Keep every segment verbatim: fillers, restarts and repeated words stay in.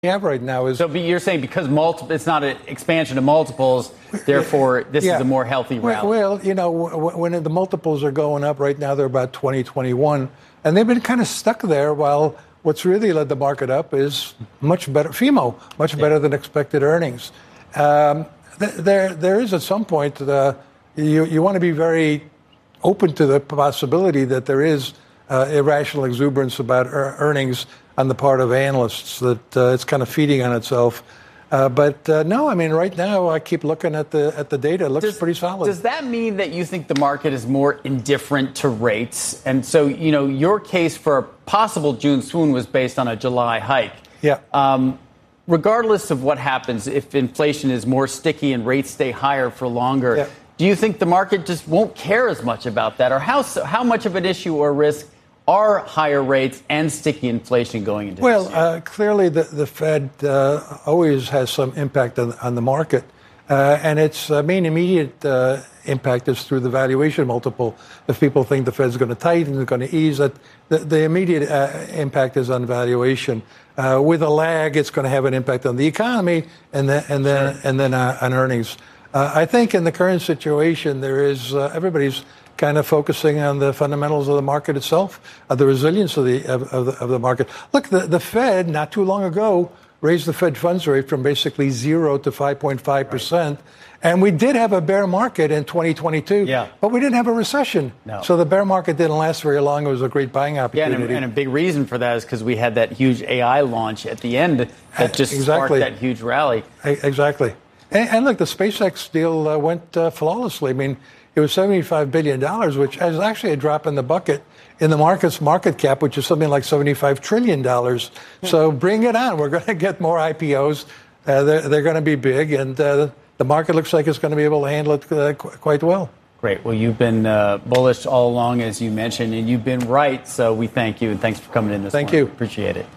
have right now is. So you're saying because multiple, it's not an expansion of multiples, therefore this yeah. is a more healthy rally. Well, well you know, when the multiples are going up right now, they're about twenty, twenty-one, and they've been kind of stuck there while what's really led the market up is much better, F I M O, much better yeah. than expected earnings. Um, th- there, there is at some point, uh, you, you want to be very open to the possibility that there is uh, irrational exuberance about er- earnings on the part of analysts, that uh, it's kind of feeding on itself. Uh, but uh, no, I mean, right now I keep looking at the at the data. It looks does, pretty solid. Does that mean that you think the market is more indifferent to rates? And so, you know, your case for a possible June swoon was based on a July hike. Yeah. Um, regardless of what happens, if inflation is more sticky and rates stay higher for longer, yeah. do you think the market just won't care as much about that? Or how how much of an issue or risk are higher rates and sticky inflation going into well, this year? Well, uh, clearly the, the Fed uh, always has some impact on, on the market. Uh, and its uh, main immediate uh, impact is through the valuation multiple. If people think the Fed's going to tighten, it's going to ease, that the, the immediate uh, impact is on valuation. Uh, with a lag, it's going to have an impact on the economy and then and then sure. and then uh, on earnings. Uh, I think in the current situation, there is uh, everybody's kind of focusing on the fundamentals of the market itself, of the resilience of the of, of, the, of the market. Look, the, the Fed, not too long ago, raised the Fed funds rate from basically zero to five point five percent. Right. And we did have a bear market in twenty twenty-two, yeah. but we didn't have a recession. No. So the bear market didn't last very long. It was a great buying opportunity. Yeah, and a, and a big reason for that is because we had that huge A I launch at the end that just exactly. sparked that huge rally. Exactly. And, and look, the SpaceX deal uh, went uh, flawlessly. I mean, it was seventy-five billion dollars, which is actually a drop in the bucket in the market's market cap, which is something like seventy-five trillion dollars. So bring it on. We're going to get more I P Os. Uh, they're they're going to be big, and uh, the market looks like it's going to be able to handle it uh, qu- quite well. Great. Well, you've been uh, bullish all along, as you mentioned, and you've been right. So we thank you, and thanks for coming in this Thank morning. you. Appreciate it.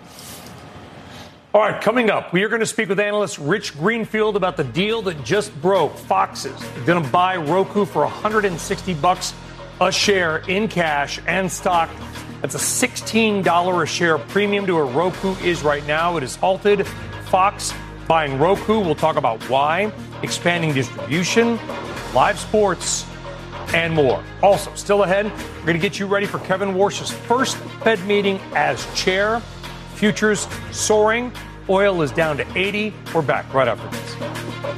All right, coming up, we are going to speak with analyst Rich Greenfield about the deal that just broke. Fox is going to buy Roku for one hundred sixty bucks a share in cash and stock. That's a sixteen dollars a share premium to where Roku is right now. It is halted. Fox buying Roku. We'll talk about why, expanding distribution, live sports, and more. Also, still ahead, we're going to get you ready for Kevin Warsh's first Fed meeting as chair. Futures soaring. Oil is down to eighty. We're back right after this.